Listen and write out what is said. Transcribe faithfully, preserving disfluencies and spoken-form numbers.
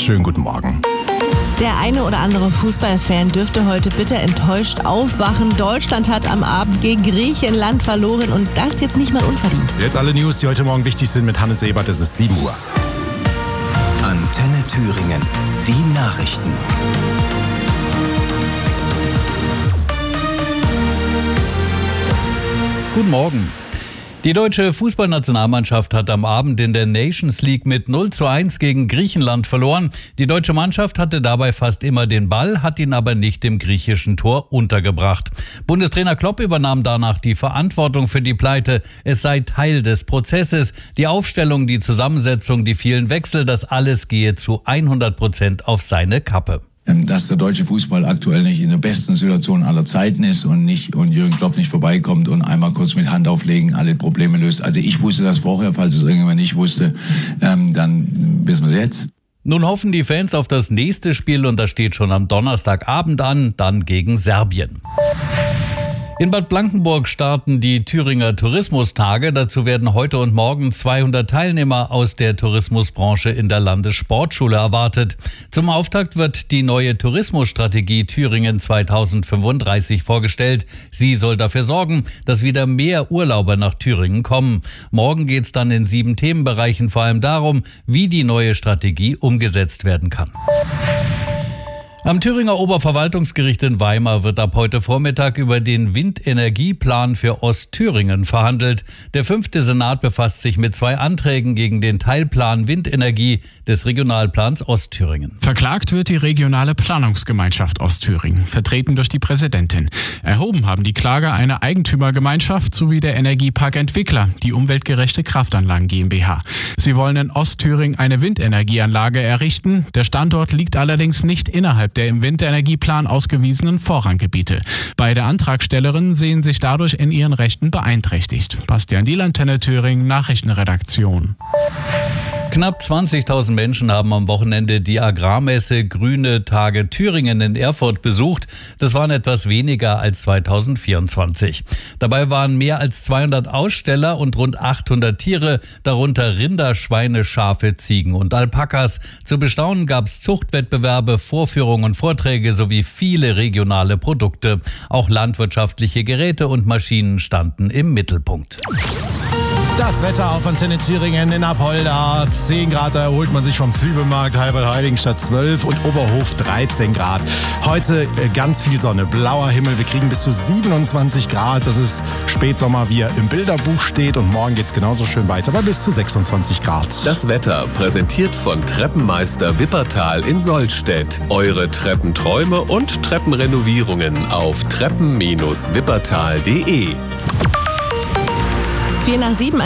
schönen guten Morgen. Der eine oder andere Fußballfan dürfte heute bitter enttäuscht aufwachen. Deutschland hat am Abend gegen Griechenland verloren und das jetzt nicht mal unverdient. Jetzt alle News, die heute Morgen wichtig sind mit Hannes Ebert. Es ist sieben Uhr. Antenne Thüringen. Die Nachrichten. Guten Morgen. Die deutsche Fußballnationalmannschaft hat am Abend in der Nations League mit null zu eins gegen Griechenland verloren. Die deutsche Mannschaft hatte dabei fast immer den Ball, hat ihn aber nicht im griechischen Tor untergebracht. Bundestrainer Klopp übernahm danach die Verantwortung für die Pleite. Es sei Teil des Prozesses. Die Aufstellung, die Zusammensetzung, die vielen Wechsel, das alles gehe zu hundert Prozent auf seine Kappe. Dass der deutsche Fußball aktuell nicht in der besten Situation aller Zeiten ist und nicht und Jürgen Klopp nicht vorbeikommt und einmal kurz mit Hand auflegen alle Probleme löst. Also ich wusste das vorher, falls es irgendjemand nicht wusste, ähm, dann wissen wir es jetzt. Nun hoffen die Fans auf das nächste Spiel und das steht schon am Donnerstagabend an, dann gegen Serbien. In Bad Blankenburg starten die Thüringer Tourismustage. Dazu werden heute und morgen zweihundert Teilnehmer aus der Tourismusbranche in der Landessportschule erwartet. Zum Auftakt wird die neue Tourismusstrategie Thüringen zweitausendfünfunddreißig vorgestellt. Sie soll dafür sorgen, dass wieder mehr Urlauber nach Thüringen kommen. Morgen geht es dann in sieben Themenbereichen vor allem darum, wie die neue Strategie umgesetzt werden kann. Am Thüringer Oberverwaltungsgericht in Weimar wird ab heute Vormittag über den Windenergieplan für Ostthüringen verhandelt. Der fünfte Senat befasst sich mit zwei Anträgen gegen den Teilplan Windenergie des Regionalplans Ostthüringen. Verklagt wird die regionale Planungsgemeinschaft Ostthüringen, vertreten durch die Präsidentin. Erhoben haben die Klage eine Eigentümergemeinschaft sowie der Energiepark Entwickler, die umweltgerechte Kraftanlagen GmbH. Sie wollen in Ostthüringen eine Windenergieanlage errichten. Der Standort liegt allerdings nicht innerhalb der im Windenergieplan ausgewiesenen Vorranggebiete. Beide Antragstellerinnen sehen sich dadurch in ihren Rechten beeinträchtigt. Bastian Diel, Antenne Thüringen, Nachrichtenredaktion. Knapp zwanzigtausend Menschen haben am Wochenende die Agrarmesse Grüne Tage Thüringen in Erfurt besucht. Das waren etwas weniger als zweitausendvierundzwanzig. Dabei waren mehr als zweihundert Aussteller und rund achthundert Tiere, darunter Rinder, Schweine, Schafe, Ziegen und Alpakas. Zu bestaunen gab es Zuchtwettbewerbe, Vorführungen und Vorträge sowie viele regionale Produkte. Auch landwirtschaftliche Geräte und Maschinen standen im Mittelpunkt. Das Wetter auf Antenne Thüringen in Apolda. zehn Grad, da erholt man sich vom Zwiebelmarkt. Heilbad-Heiligenstadt zwölf und Oberhof dreizehn Grad. Heute ganz viel Sonne, blauer Himmel. Wir kriegen bis zu siebenundzwanzig Grad. Das ist Spätsommer, wie er im Bilderbuch steht. Und morgen geht es genauso schön weiter bei bis zu sechsundzwanzig Grad. Das Wetter präsentiert von Treppenmeister Wippertal in Sollstedt. Eure Treppenträume und Treppenrenovierungen auf treppen Bindestrich wippertal punkt de. vier nach sieben.